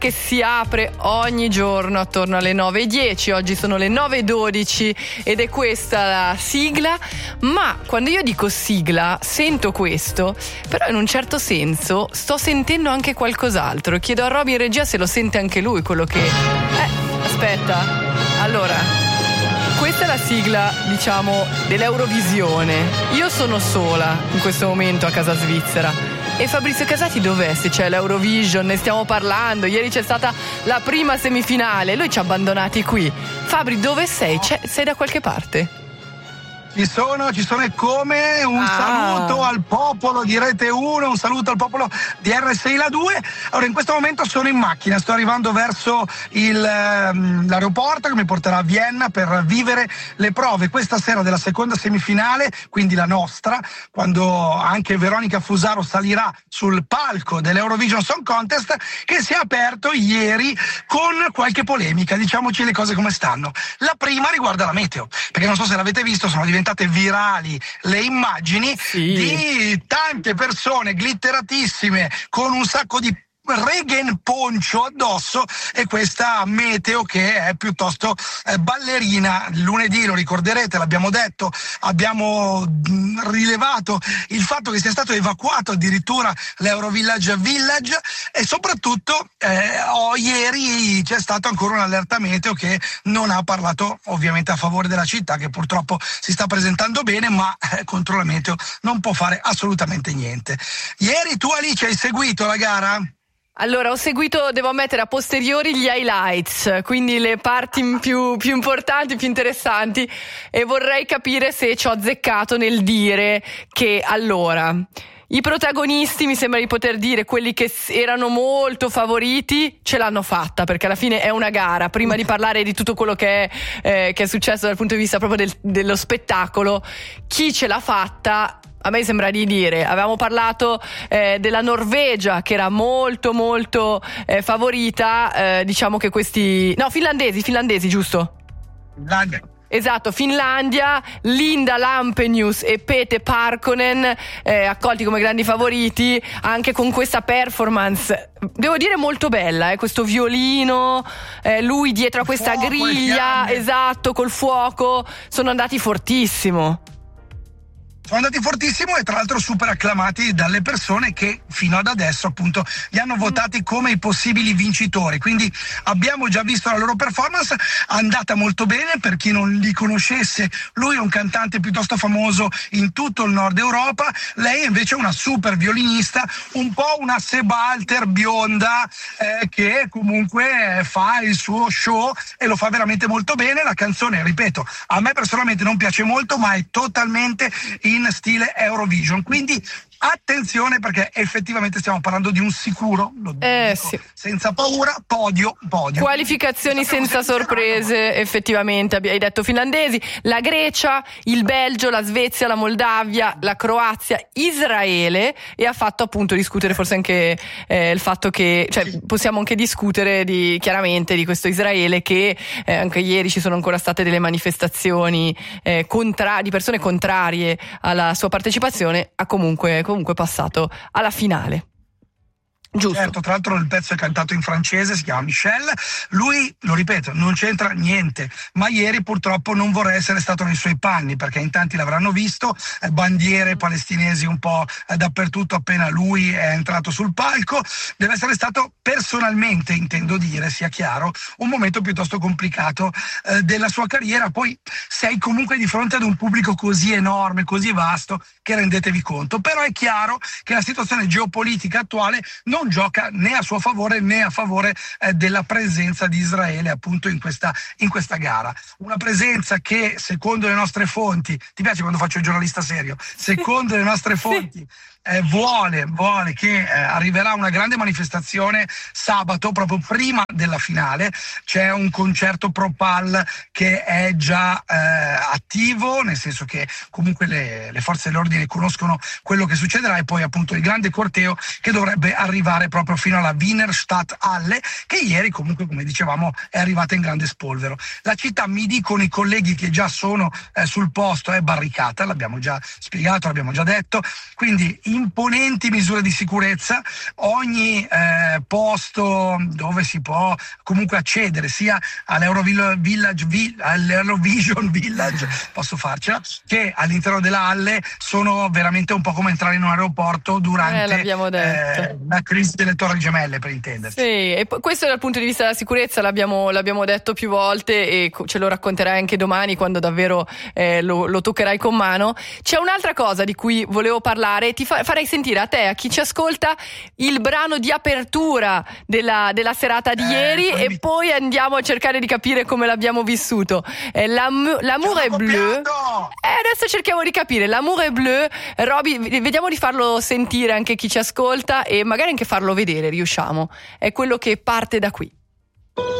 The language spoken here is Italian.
che si apre ogni giorno attorno alle 9:10. Oggi sono le 9:12 ed è questa la sigla. Ma quando io dico sigla sento questo, però in un certo senso sto sentendo anche qualcos'altro. Chiedo a Roby in regia se lo sente anche lui, quello che... aspetta, allora, questa è la sigla, diciamo, dell'Eurovisione. Io sono sola in questo momento a casa svizzera. E Fabrizio Casati dov'è? Se c'è l'Eurovision, ne stiamo parlando. Ieri c'è stata la prima semifinale, lui ci ha abbandonati qui. Fabri, dove sei? Sei da qualche parte? Ci sono e come un saluto al popolo di Rete 1, un saluto al popolo di RSI La 2. Allora, in questo momento sono in macchina, sto arrivando verso l'aeroporto che mi porterà a Vienna per vivere le prove questa sera della seconda semifinale, quindi la nostra, quando anche Veronica Fusaro salirà sul palco dell'Eurovision Song Contest, che si è aperto ieri con qualche polemica. Diciamoci le cose come stanno. La prima riguarda la meteo, perché non so se l'avete visto, sono diventate virali le immagini di tante persone glitteratissime con un sacco di Regen poncio addosso e questa meteo che è piuttosto ballerina. Lunedì, lo ricorderete, l'abbiamo detto, abbiamo rilevato il fatto che sia stato evacuato addirittura l'Eurovillage Village e soprattutto ieri c'è stato ancora un allerta meteo che non ha parlato ovviamente a favore della città, che purtroppo si sta presentando bene, ma contro la meteo non può fare assolutamente niente. Ieri tu, Alice, hai seguito la gara? Allora, ho seguito, devo ammettere, a posteriori gli highlights, quindi le parti più importanti, più interessanti, e vorrei capire se ci ho azzeccato nel dire che, allora, i protagonisti, mi sembra di poter dire, quelli che erano molto favoriti, ce l'hanno fatta, perché alla fine è una gara. Prima di parlare di tutto quello che è successo dal punto di vista proprio dello spettacolo, chi ce l'ha fatta... A me sembra di dire, avevamo parlato della Norvegia che era molto molto favorita, diciamo che questi... No, finlandesi, giusto? Finlandia. Esatto, Finlandia, Linda Lampenius e Pete Parkkonen accolti come grandi favoriti, anche con questa performance, devo dire molto bella, questo violino, lui dietro a questa griglia, esatto, col fuoco, sono andati fortissimo. Sono andati fortissimo e tra l'altro super acclamati dalle persone che fino ad adesso appunto li hanno votati come i possibili vincitori, quindi abbiamo già visto la loro performance, andata molto bene. Per chi non li conoscesse, lui è un cantante piuttosto famoso in tutto il nord Europa, lei invece è una super violinista, un po' una Sebalter bionda che comunque fa il suo show e lo fa veramente molto bene. La canzone, ripeto, a me personalmente non piace molto, ma è totalmente in stile Eurovision, quindi attenzione, perché effettivamente stiamo parlando di un sicuro, lo dico, sì, senza paura, podio. Qualificazioni senza sorprese, effettivamente. Hai detto finlandesi, la Grecia, il Belgio, la Svezia, la Moldavia, la Croazia, Israele, e ha fatto appunto discutere forse anche il fatto che, cioè, possiamo anche discutere chiaramente di questo Israele che anche ieri ci sono ancora state delle manifestazioni di persone contrarie alla sua partecipazione, ha comunque passato alla finale. Giusto. Certo, tra l'altro il pezzo è cantato in francese, si chiama Michel, lui, lo ripeto, non c'entra niente, ma ieri purtroppo non vorrei essere stato nei suoi panni, perché in tanti l'avranno visto, bandiere palestinesi un po' dappertutto appena lui è entrato sul palco. Deve essere stato personalmente, intendo dire, sia chiaro, un momento piuttosto complicato della sua carriera. Poi sei comunque di fronte ad un pubblico così enorme, così vasto, che rendetevi conto, però è chiaro che la situazione geopolitica attuale non gioca né a suo favore né a favore della presenza di Israele appunto in questa gara. Una presenza che, secondo le nostre fonti, ti piace quando faccio il giornalista serio? Secondo le nostre fonti vuole che arriverà una grande manifestazione sabato, proprio prima della finale. C'è un concerto pro PAL che è già attivo, nel senso che comunque le forze dell'ordine conoscono quello che succederà, e poi appunto il grande corteo che dovrebbe arrivare proprio fino alla Wiener Stadthalle, che ieri comunque, come dicevamo, è arrivata in grande spolvero. La città, mi dicono i colleghi che già sono sul posto, è barricata, l'abbiamo già spiegato, l'abbiamo già detto, quindi imponenti misure di sicurezza. Ogni posto dove si può comunque accedere, sia all'Eurovision Village, posso farcela, che all'interno della Halle, sono veramente un po' come entrare in un aeroporto durante la crisi delle Torri Gemelle, per intenderci. Sì, e questo dal punto di vista della sicurezza l'abbiamo detto più volte e ce lo racconterai anche domani quando davvero lo toccherai con mano. C'è un'altra cosa di cui volevo parlare, ti farei sentire a te, a chi ci ascolta, il brano di apertura della serata di ieri e poi andiamo a cercare di capire come l'abbiamo vissuto. L'amour est bleu. Adesso cerchiamo di capire. L'amour est bleu. Roby, vediamo di farlo sentire anche chi ci ascolta e magari anche farlo vedere, riusciamo. È quello che parte da qui.